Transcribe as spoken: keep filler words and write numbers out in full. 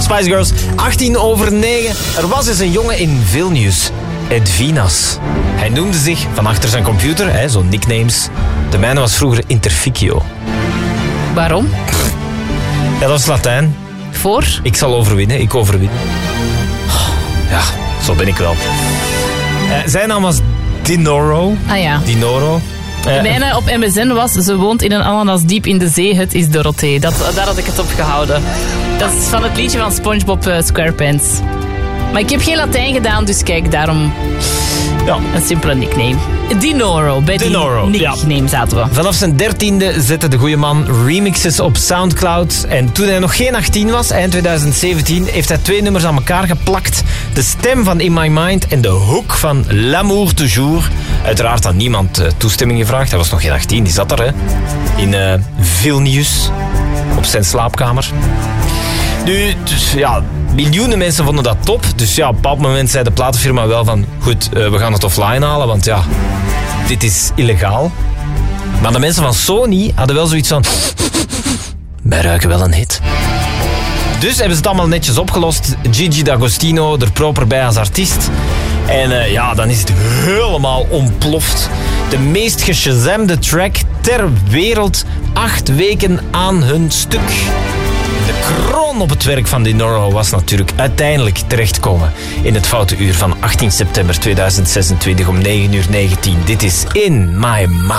Spice Girls, achttien over negen. Er was eens een jongen in Vilnius, Edvinas. Hij noemde zich van achter zijn computer, hè, zo'n nicknames. De mijne was vroeger Interficcio. Waarom? Ja, dat is Latijn. Voor? Ik zal overwinnen, ik overwin. Ja, zo ben ik wel. Uh, zijn naam was Dinoro. Ah ja. Dinoro. De Uh, mijne op M S N was, ze woont in een ananas diep in de zee, het is Dorothee. Dat, daar had ik het op gehouden. Dat is van het liedje van SpongeBob uh, SquarePants. Maar ik heb geen Latijn gedaan, dus kijk, daarom ja. een simpele nickname. Dinoro, bij Dinoro, die nickname ja. zaten we. Vanaf zijn dertiende zette de goede man remixes op Soundcloud. En toen hij nog geen achttien was, eind twintig zeventien, heeft hij twee nummers aan elkaar geplakt. De stem van In My Mind en de hook van L'amour toujours. Uiteraard had niemand uh, toestemming gevraagd. Hij was nog geen achttien, die zat er, hè. In uh, Vilnius, op zijn slaapkamer. Nu, dus ja, miljoenen mensen vonden dat top. Dus ja, op een bepaald moment zei de platenfirma wel van... Goed, uh, we gaan het offline halen, want ja, dit is illegaal. Maar de mensen van Sony hadden wel zoiets van... Wij ruiken wel een hit. Dus hebben ze het allemaal netjes opgelost. Gigi D'Agostino er proper bij als artiest. En uh, ja, dan is het helemaal ontploft. De meest geshazamde track ter wereld. Acht weken aan hun stuk. De kroon op het werk van Dinoro was natuurlijk uiteindelijk terechtkomen in het foute uur van achttien september tweeduizend zesentwintig om negen uur negentien. Dit is In My Mind.